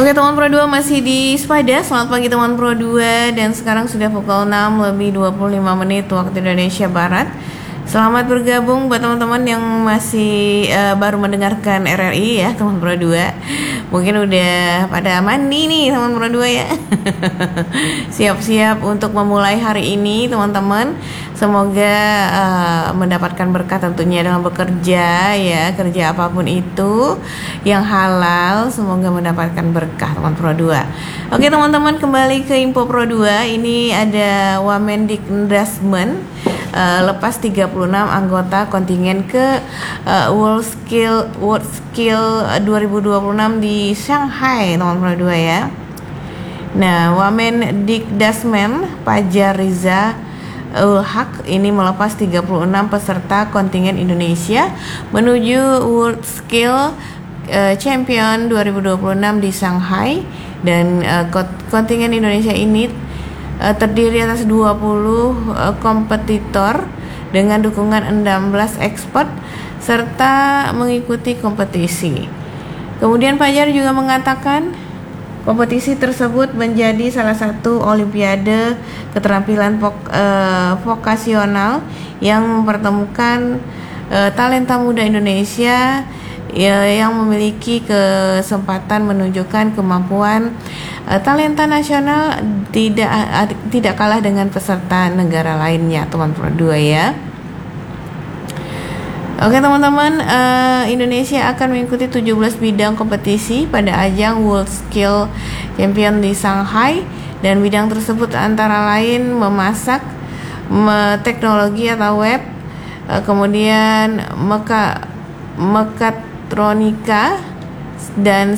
Oke teman Pro 2 masih di Spada. Selamat pagi teman Pro 2. Dan sekarang sudah pukul 6 lebih 25 menit waktu Indonesia Barat. Selamat bergabung buat teman-teman yang masih baru mendengarkan RRI ya teman Pro 2. Mungkin udah pada mandi nih teman Pro 2 ya. Siap-siap untuk memulai hari ini teman-teman. Semoga mendapatkan berkah tentunya dalam bekerja ya, kerja apapun itu yang halal, semoga mendapatkan berkah teman Pro 2. Oke teman-teman, kembali ke Info Pro 2. Ini ada Wamendiknasdmen lepas 36 anggota kontingen ke World Skill 2026 di Shanghai teman Pro 2 ya. Nah, Wamendiknasdmen Fajar Riza Haq ini melepas 36 peserta kontingen Indonesia menuju World Skill Champion 2026 di Shanghai. Dan kontingen Indonesia ini terdiri atas 20 kompetitor dengan dukungan 16 expert serta mengikuti kompetisi. Kemudian Fajar juga mengatakan kompetisi tersebut menjadi salah satu olimpiade keterampilan vokasional yang mempertemukan talenta muda Indonesia yang memiliki kesempatan menunjukkan kemampuan talenta nasional tidak kalah dengan peserta negara lainnya teman Pro 2 ya. Oke teman-teman, Indonesia akan mengikuti 17 bidang kompetisi pada ajang World Skill Champion di Shanghai, dan bidang tersebut antara lain memasak, teknologi atau web, kemudian mekatronika dan